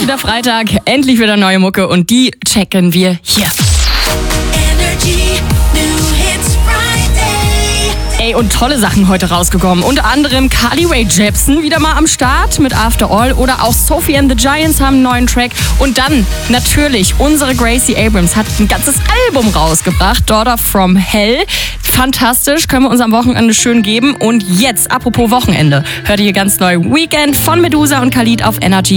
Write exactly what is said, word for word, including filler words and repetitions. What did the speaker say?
wieder Freitag, endlich wieder neue Mucke und die checken wir hier. Energy New Hits Friday. Ey, und tolle Sachen heute rausgekommen. Unter anderem Carly Rae Jepsen wieder mal am Start mit After All oder auch Sophie and the Giants haben einen neuen Track. Und dann natürlich unsere Gracie Abrams hat ein ganzes Album rausgebracht, Daughter from Hell. Fantastisch, können wir uns am Wochenende schön geben. Und jetzt, apropos Wochenende, hört ihr ganz neu Weekend von Medusa und Khalid auf Energy.